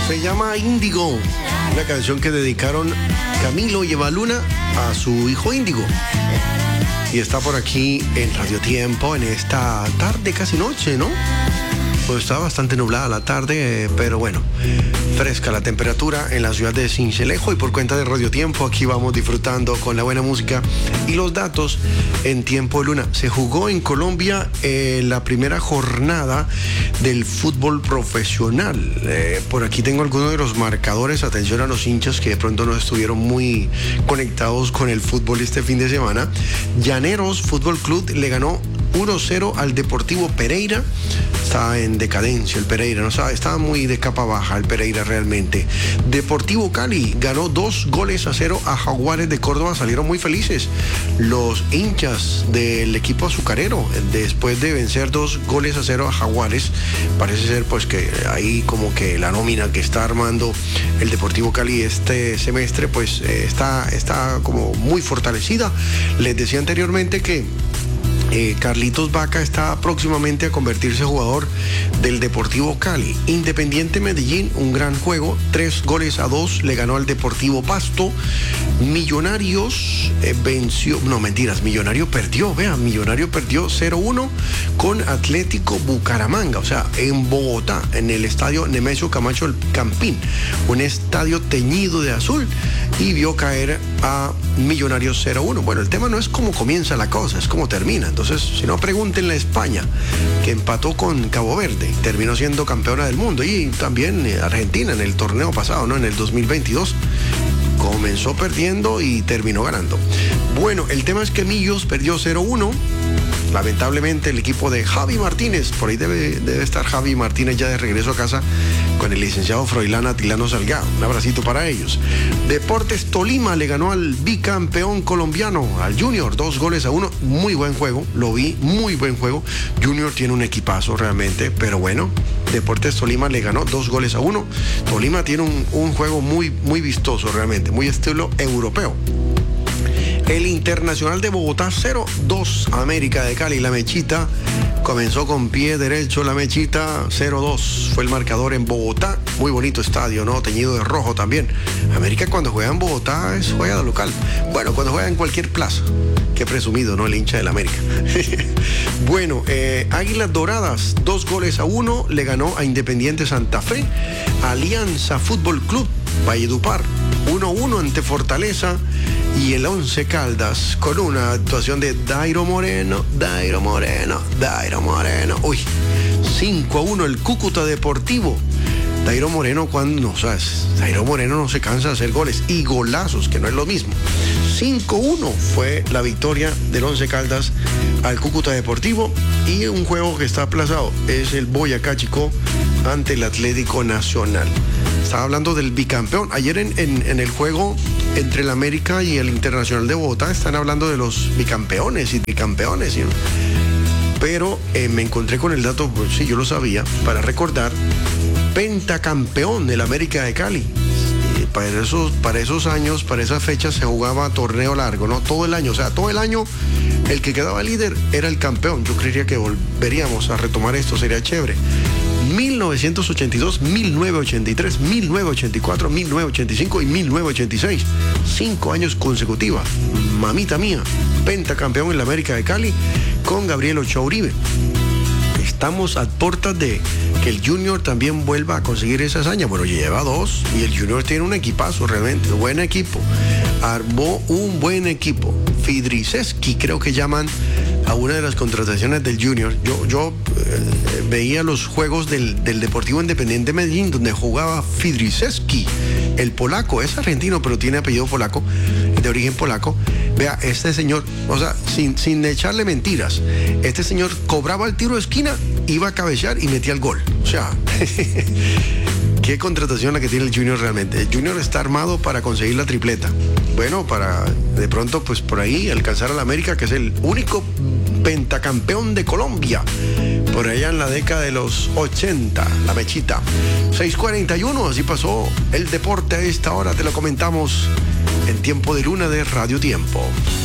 Se llama Índigo, una canción que dedicaron Camilo y Eva Luna a su hijo Índigo. Y está por aquí en Radio Tiempo en esta tarde, casi noche, ¿no? Pues está bastante nublada la tarde, pero bueno, fresca la temperatura en la ciudad de Sincelejo, y por cuenta de Radio Tiempo aquí vamos disfrutando con la buena música y los datos en Tiempo de Luna. Se jugó en Colombia la primera jornada del fútbol profesional. Por aquí tengo algunos de los marcadores. Atención a los hinchas que de pronto no estuvieron muy conectados con el fútbol este fin de semana. Llaneros Fútbol Club le ganó 1-0 al Deportivo Pereira. Está en decadencia el Pereira, ¿no? Está muy de capa baja el Pereira realmente. Deportivo Cali ganó 2-0 a Jaguares de Córdoba. Salieron muy felices los hinchas del equipo azucarero después de vencer 2-0 a Jaguares. Parece ser pues que ahí como que la nómina que está armando el Deportivo Cali este semestre pues está como muy fortalecida. Les decía anteriormente que Carlitos Vaca está próximamente a convertirse en jugador del Deportivo Cali. Independiente Medellín, un gran juego, 3-2 le ganó al Deportivo Pasto. Millonarios Millonario perdió 0-1 con Atlético Bucaramanga, o sea, en Bogotá, en el estadio Nemesio Camacho El Campín, un estadio teñido de azul, y vio caer a Millonarios 0-1. Bueno, el tema no es cómo comienza la cosa, es cómo termina. Entonces, si no, pregúntenle a España, que empató con Cabo Verde, terminó siendo campeona del mundo, y también Argentina en el torneo pasado, ¿no? En el 2022. Comenzó perdiendo y terminó ganando. Bueno, el tema es que Millos perdió 0-1. Lamentablemente el equipo de Javi Martínez, por ahí debe estar Javi Martínez ya de regreso a casa con el licenciado Froilán Atilano Salgado. Un abracito para ellos. Deportes Tolima le ganó al bicampeón colombiano, al Junior, 2-1. Muy buen juego, lo vi, muy buen juego. Junior tiene un equipazo realmente, pero bueno, Deportes Tolima le ganó 2-1. Tolima tiene un juego muy, muy vistoso realmente, muy estilo europeo. El Internacional de Bogotá 0-2 América de Cali. La Mechita comenzó con pie derecho, la Mechita 0-2 fue el marcador en Bogotá. Muy bonito estadio, ¿no? Teñido de rojo también. América cuando juega en Bogotá juega de local. Bueno, cuando juega en cualquier plaza. Qué presumido, ¿no? El hincha del América. Bueno, Águilas Doradas 2-1 le ganó a Independiente Santa Fe. Alianza Fútbol Club Valledupar 1-1 ante Fortaleza. Y el Once Caldas con una actuación de Dairo Moreno. Uy, 5-1 el Cúcuta Deportivo. Dairo Moreno Dairo Moreno no se cansa de hacer goles y golazos, que no es lo mismo. 5-1 fue la victoria del Once Caldas al Cúcuta Deportivo. Y un juego que está aplazado es el Boyacá Chicó ante el Atlético Nacional. Estaba hablando del bicampeón. Ayer en el juego entre el América y el Internacional de Bogotá están hablando de los bicampeones y tricampeones, ¿sí? Pero me encontré con el dato, pues sí, yo lo sabía, para recordar, pentacampeón del América de Cali. Para esos años, para esas fechas se jugaba torneo largo, ¿no? Todo el año, o sea, todo el año el que quedaba líder era el campeón. Yo creería que volveríamos a retomar esto, sería chévere. 1982, 1983, 1984, 1985 y 1986. 5 años consecutivos. Mamita mía, pentacampeón en la América de Cali con Gabriel Ochoa Uribe. Estamos a puertas de que el Junior también vuelva a conseguir esa hazaña. Bueno, lleva 2 y el Junior tiene un equipazo realmente, un buen equipo. Armó un buen equipo. Fidriceski, creo que llaman a una de las contrataciones del Junior. Yo veía los juegos del Deportivo Independiente Medellín, donde jugaba Fidriceski, el polaco. Es argentino, pero tiene apellido polaco, de origen polaco. Vea, este señor, o sea, sin echarle mentiras, este señor cobraba el tiro de esquina, iba a cabecear y metía el gol. O sea, qué contratación la que tiene el Junior realmente. El Junior está armado para conseguir la tripleta. Bueno, para de pronto, pues por ahí alcanzar a la América, que es el único pentacampeón de Colombia, por allá en la década de los 80, la Mechita. 6:41, así pasó el deporte a esta hora, te lo comentamos en Tiempo de Luna de Radio Tiempo.